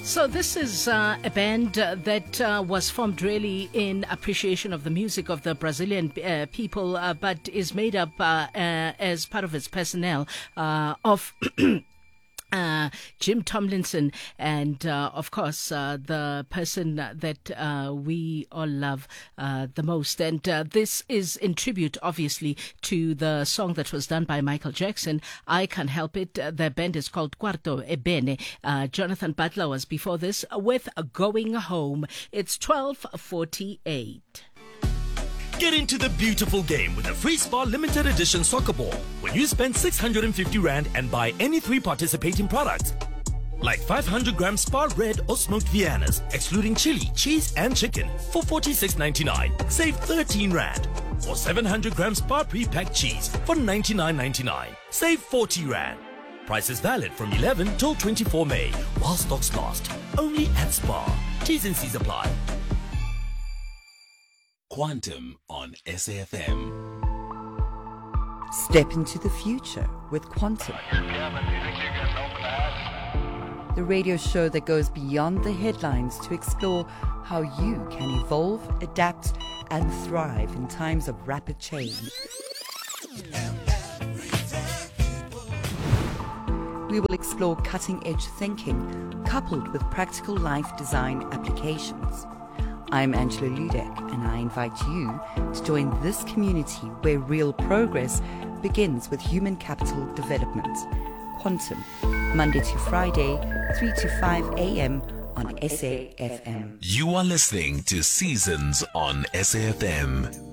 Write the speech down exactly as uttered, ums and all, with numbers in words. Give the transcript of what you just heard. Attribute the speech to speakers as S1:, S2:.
S1: So this is uh, a band uh, that uh, was formed really in appreciation of the music of the Brazilian uh, people, uh, but is made up uh, uh, as part of its personnel uh, of Uh, Jim Tomlinson and, uh, of course, uh, the person that uh, we all love uh, the most. And uh, this is in tribute, obviously, to the song that was done by Michael Jackson, I Can't Help It. Uh, the band is called Quarto e Bene. Uh, Jonathan Butler was before this with Going Home. It's twelve forty-eight.
S2: Get into the beautiful game with a free Spar limited edition soccer ball when you spend six hundred fifty rand and buy any three participating products. Like five hundred gram Spar red or smoked Viennas, excluding chili, cheese and chicken for forty-six ninety-nine. Save thirteen rand. Or seven hundred gram Spar pre-packed cheese for ninety-nine ninety-nine. Save forty rand. Price is valid from eleven till twenty-four May while stocks last. Only at Spar. T's and C's apply.
S3: Quantum on S A F M.
S4: Step into the future with Quantum. The radio show that goes beyond the headlines to explore how you can evolve, adapt, and thrive in times of rapid change. We will explore cutting-edge thinking coupled with practical life design applications. I'm Angela Ludek, and I invite you to join this community where real progress begins with human capital development. Quantum, Monday to Friday, three to five a.m. on S A F M.
S3: You are listening to Seasons on S A F M.